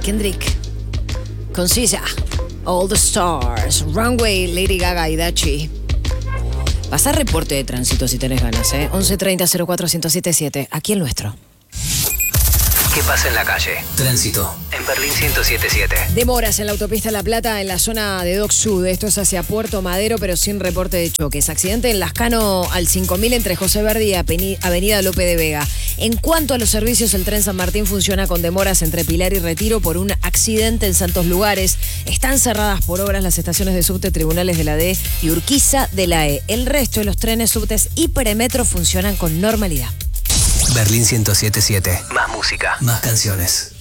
Kendrick. Con Sisa. All the Stars. Runway, Lady Gaga y Dachi. Pasá reporte de tránsito si tenés ganas, 1130-04-1077. Aquí el nuestro. ¿Qué pasa en la calle? Tránsito. En Berlín 1077. Demoras en la autopista La Plata en la zona de Dock Sud. Esto es hacia Puerto Madero, pero sin reporte de choques. Accidente en Lascano al 5000 entre José Verdi y Avenida Lope de Vega. En cuanto a los servicios, el tren San Martín funciona con demoras entre Pilar y Retiro por un accidente en Santos Lugares. Están cerradas por obras las estaciones de subte Tribunales de la D y Urquiza de la E. El resto de los trenes, subtes y Premetro funcionan con normalidad. Berlín 1077. Más música. Más canciones.